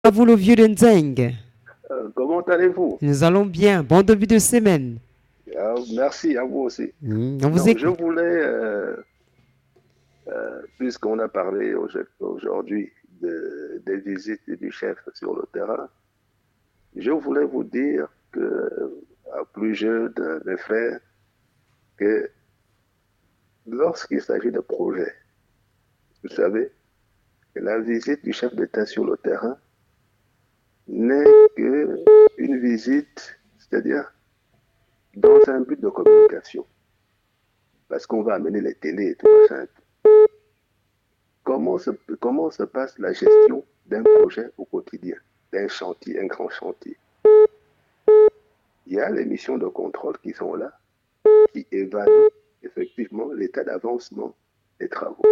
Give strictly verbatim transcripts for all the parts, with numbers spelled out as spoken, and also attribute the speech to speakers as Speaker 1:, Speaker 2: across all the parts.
Speaker 1: À vous le vieux de Nzeng.
Speaker 2: Euh, comment allez-vous?
Speaker 1: Nous allons bien. Bon début de semaine.
Speaker 2: Ah, merci à vous aussi.
Speaker 1: Hmm, on vous
Speaker 2: Donc, je
Speaker 1: écoute.
Speaker 2: voulais, euh, euh, puisqu'on a parlé aujourd'hui de, des visites du chef sur le terrain, je voulais vous dire que, à plus jeune, en effet, que lorsqu'il s'agit de projets, vous savez, que la visite du chef d'État sur le terrain n'est qu'une visite, c'est-à-dire dans un but de communication, parce qu'on va amener les télés et tout machin. Comment se, comment se passe la gestion d'un projet au quotidien, d'un chantier, un grand chantier? Il y a les missions de contrôle qui sont là, qui évaluent effectivement l'état d'avancement des travaux.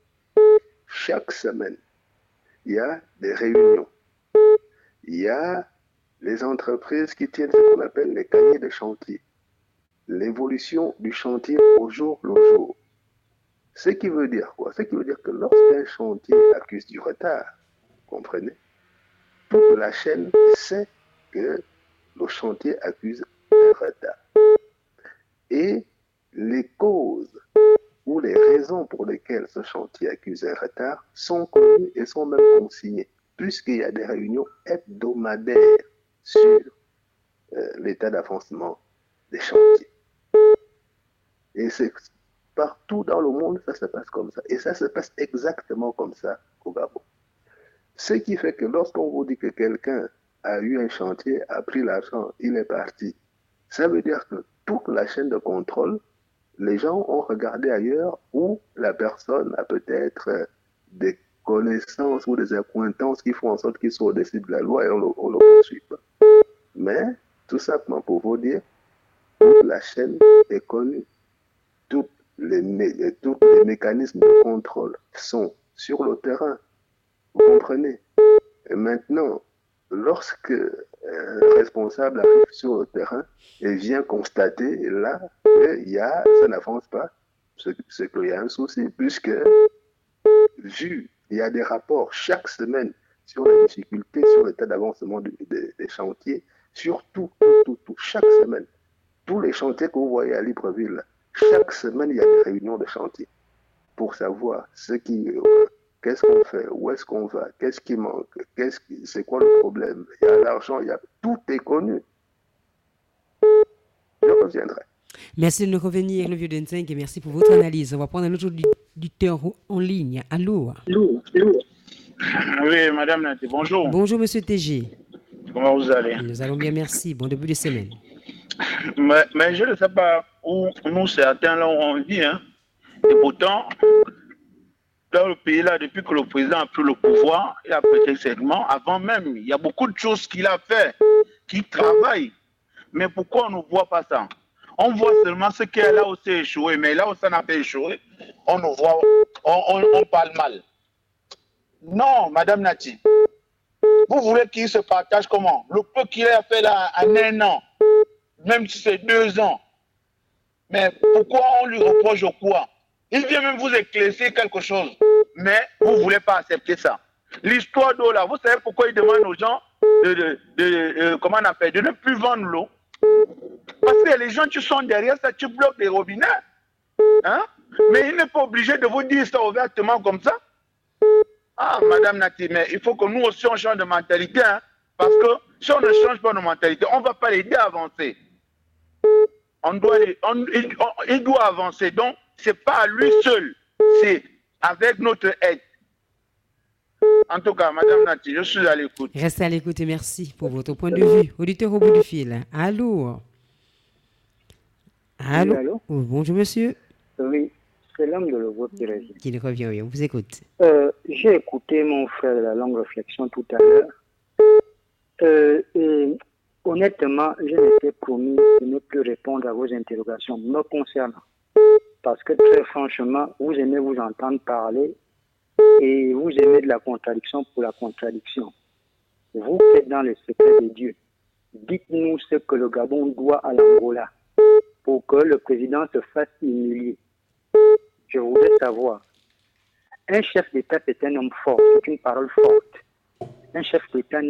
Speaker 2: Chaque semaine, il y a des réunions. Il y a les entreprises qui tiennent ce qu'on appelle les cahiers de chantier. L'évolution du chantier au jour le jour. Ce qui veut dire quoi? Ce qui veut dire que lorsqu'un chantier accuse du retard, comprenez, toute la chaîne sait que le chantier accuse un retard. Et les causes ou les raisons pour lesquelles ce chantier accuse un retard sont connues et sont même consignées, puisqu'il y a des réunions hebdomadaires sur euh, l'état d'avancement des chantiers. Et c'est partout dans le monde, ça se passe comme ça. Et ça se passe exactement comme ça au Gabon. Ce qui fait que lorsqu'on vous dit que quelqu'un a eu un chantier, a pris l'argent, il est parti, ça veut dire que toute la chaîne de contrôle, les gens ont regardé ailleurs où la personne a peut-être des connaissances ou des accointances qui font en sorte qu'ils soient au-dessus de la loi et on le, on le poursuit pas. Mais, tout simplement pour vous dire, toute la chaîne est connue. Toutes les, mé- tous les mécanismes de contrôle sont sur le terrain. Vous comprenez? Et maintenant, lorsque un responsable arrive sur le terrain et vient constater là qu'il y a, ça n'avance pas, c'est qu'il y a un souci, puisque vu, il y a des rapports chaque semaine sur les difficultés, sur l'état d'avancement de, de, des chantiers, sur tout, tout, tout, tout, chaque semaine. Tous les chantiers que vous voyez à Libreville, chaque semaine, il y a des réunions de chantier pour savoir ce qui, euh, qu'est-ce qu'on fait, où est-ce qu'on va, qu'est-ce qui manque, qu'est-ce qui, c'est quoi le problème. Il y a l'argent, il y a, tout est connu. Je reviendrai.
Speaker 1: Merci de nous revenir, le vieux de Nzeng, et merci pour votre analyse. On va prendre un autre auditeur en ligne. Allô?
Speaker 3: Allô? Oui, Madame Nati, bonjour.
Speaker 1: Bonjour, Monsieur T G.
Speaker 3: Comment vous allez?
Speaker 1: Nous allons bien, merci. Bon début de semaine.
Speaker 3: Mais, mais je ne sais pas où nous, certains, là, on vit. Hein. Et pourtant, dans le pays, là, depuis que le président a pris le pouvoir, il a prêté serment. Avant même, il y a beaucoup de choses qu'il a fait, qu'il travaille. Mais pourquoi on ne voit pas ça? On voit seulement ce qui est là où c'est échoué. Mais là où ça n'a pas échoué, on nous voit, on, on, on parle mal. Non, Madame Nati. Vous voulez qu'il se partage comment? Le peu qu'il a fait là en un an, même si c'est deux ans. Mais pourquoi on lui reproche quoi? Il vient même vous éclaircir quelque chose. Mais vous ne voulez pas accepter ça. L'histoire d'eau là, vous savez pourquoi il demande aux gens de, de, de, de, comment on appelle, de ne plus vendre l'eau? Parce que les gens qui sont derrière ça, tu bloques les robinets. Hein? Mais il n'est pas obligé de vous dire ça ouvertement comme ça. Ah, Madame Nati, mais il faut que nous aussi on change de mentalité. Hein? Parce que si on ne change pas de mentalité, on ne va pas l'aider à avancer. On doit, on, il, on, il doit avancer. Donc, ce n'est pas à lui seul. C'est avec notre aide. En tout cas, Madame Nati, je suis à l'écoute.
Speaker 1: Restez à l'écoute et merci pour votre point de vue. Auditeur au bout du fil. Allô? Allô?
Speaker 4: Oui, allô?
Speaker 1: Oh, bonjour, monsieur.
Speaker 4: Oui, c'est l'homme de l'Euro qui revient.
Speaker 1: Qui revient, oui, on vous écoute.
Speaker 4: Euh, j'ai écouté mon frère de la longue réflexion tout à l'heure. Euh, et honnêtement, je m'étais promis de ne plus répondre à vos interrogations me concernant. Parce que très franchement, vous aimez vous entendre parler et vous aimez de la contradiction pour la contradiction. Vous êtes dans le secret de Dieu. Dites-nous ce que le Gabon doit à l'Angola pour que le président se fasse humilier. Je voudrais savoir. Un chef d'État, c'est un homme fort, c'est une parole forte. un chef d'État